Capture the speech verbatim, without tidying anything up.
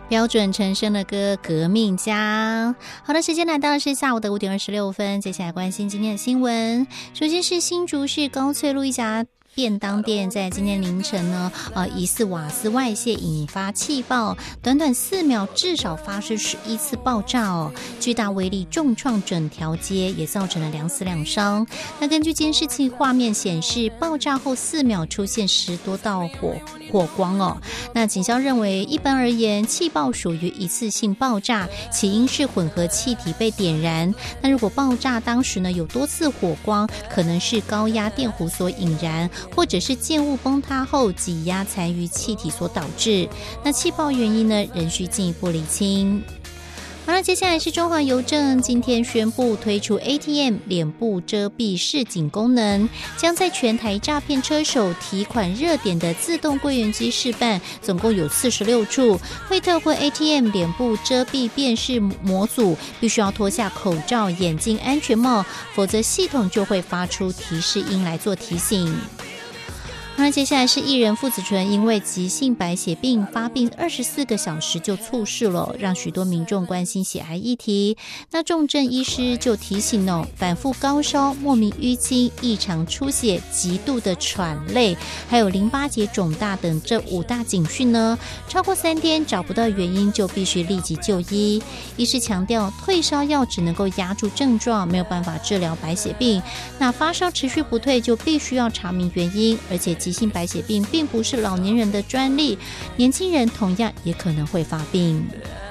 标准陈升的歌《革命家》。好的，时间来到是下午的五点二十六分，接下来关心今天的新闻。首先是新竹市高翠路一家便当店在今天凌晨呢，呃，疑似瓦斯外泄引发气爆，短短四秒至少发生十一次爆炸哦，巨大威力重创整条街，也造成了两死两伤。那根据监视器画面显示，爆炸后四秒出现十多道火火光哦。那警消认为，一般而言，气爆属于一次性爆炸，起因是混合气体被点燃。那如果爆炸当时呢有多次火光，可能是高压电弧所引燃，或者是建物崩塌后挤压残余气体所导致。那气爆原因呢，仍需进一步厘清。好了，接下来是中华邮政今天宣布推出 A T M 脸部遮蔽示警功能，将在全台诈骗车手提款热点的自动柜员机示范，总共有四十六处，会透过 A T M 脸部遮蔽辨识模组，必须要脱下口罩、眼镜、安全帽，否则系统就会发出提示音来做提醒。那接下来是艺人傅子淳因为急性白血病发病二十四个小时就猝逝了，让许多民众关心血癌议题。那重症医师就提醒哦，反复高烧、莫名淤青、异常出血、极度的喘累，还有淋巴结肿大等这五大警讯呢，超过三天找不到原因就必须立即就医。医师强调，退烧药只能够压住症状，没有办法治疗白血病。那发烧持续不退就必须要查明原因，而且急性白血病并不是老年人的专利，年轻人同样也可能会发病。